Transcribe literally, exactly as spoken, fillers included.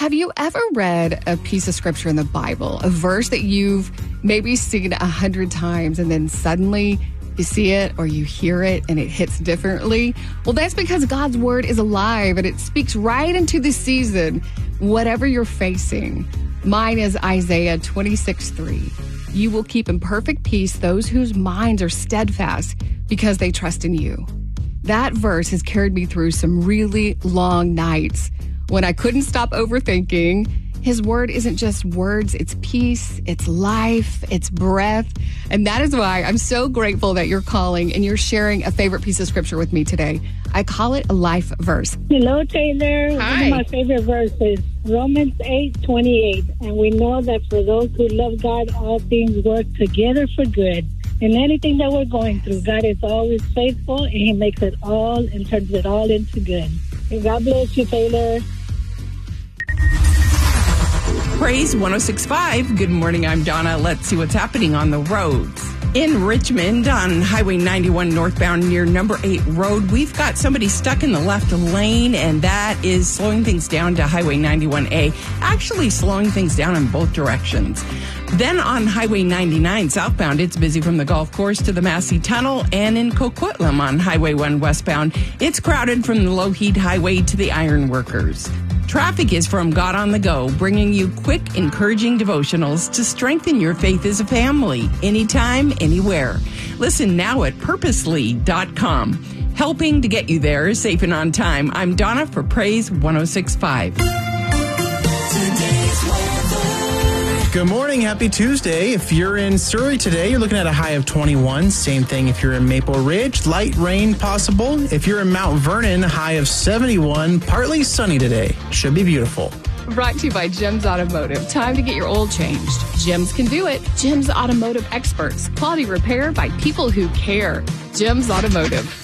Have you ever read a piece of scripture in the Bible, a verse that you've maybe seen a hundred times, and then suddenly you see it or you hear it and it hits differently? Well, that's because God's word is alive and it speaks right into the season, whatever you're facing. Mine is Isaiah twenty-six three. You will keep in perfect peace those whose minds are steadfast because they trust in you. That verse has carried me through some really long nights when I couldn't stop overthinking. His word isn't just words, it's peace, it's life, it's breath. And that is why I'm so grateful that you're calling and you're sharing a favorite piece of scripture with me today. I call it a life verse. Hello, Taylor. Hi. One of my favorite verses, Romans eight twenty-eight. And we know that for those who love God, all things work together for good. In anything that we're going through, God is always faithful and He makes it all and turns it all into good. And God bless you, Taylor. Praise one oh six point five. Good morning, I'm Donna. Let's see what's happening on the roads. In Richmond on Highway ninety-one northbound near number eight road, we've got somebody stuck in the left lane, and that is slowing things down to Highway ninety-one A, actually slowing things down in both directions. Then on Highway ninety-nine southbound, it's busy from the golf course to the Massey Tunnel, and in Coquitlam on Highway one westbound, it's crowded from the Lougheed Highway to the Iron Workers. Traffic is from God on the Go, bringing you quick, encouraging devotionals to strengthen your faith as a family, anytime, anywhere. Listen now at purposely dot com. Helping to get you there safe and on time. I'm Donna for Praise one oh six point five. Good morning. Happy Tuesday. If you're in Surrey today, you're looking at a high of twenty-one. Same thing if you're in Maple Ridge. Light rain possible. If you're in Mount Vernon, high of seventy-one. Partly sunny today. Should be beautiful. Brought to you by Jim's Automotive. Time to get your oil changed. Jim's can do it. Jim's Automotive experts. Quality repair by people who care. Jim's Automotive.